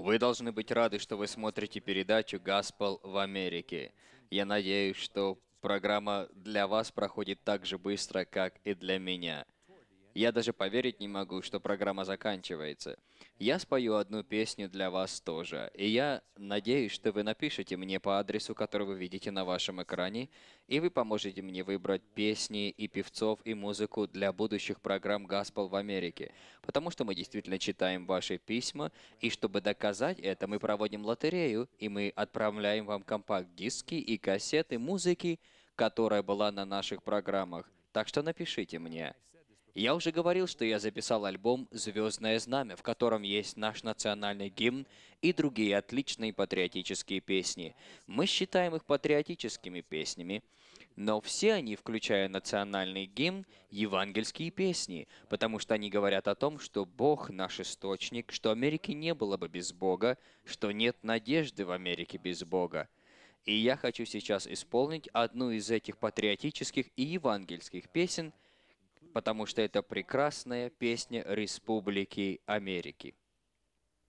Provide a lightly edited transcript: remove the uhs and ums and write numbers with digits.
Вы должны быть рады, что вы смотрите передачу «Gospel в Америке». Я надеюсь, что программа для вас проходит так же быстро, как и для меня. Я даже поверить не могу, что программа заканчивается. Я спою одну песню для вас тоже, и я надеюсь, что вы напишите мне по адресу, который вы видите на вашем экране, и вы поможете мне выбрать песни и певцов и музыку для будущих программ Gospel в Америке, потому что мы действительно читаем ваши письма, и чтобы доказать это, мы проводим лотерею, и мы отправляем вам компакт-диски и кассеты музыки, которая была на наших программах. Так что напишите мне. Я уже говорил, что я записал альбом «Звездное знамя», в котором есть наш национальный гимн и другие отличные патриотические песни. Мы считаем их патриотическими песнями, но все они, включая национальный гимн, евангельские песни, потому что они говорят о том, что Бог наш источник, что Америки не было бы без Бога, что нет надежды в Америке без Бога. И я хочу сейчас исполнить одну из этих патриотических и евангельских песен, потому что это прекрасная песня Республики Америки.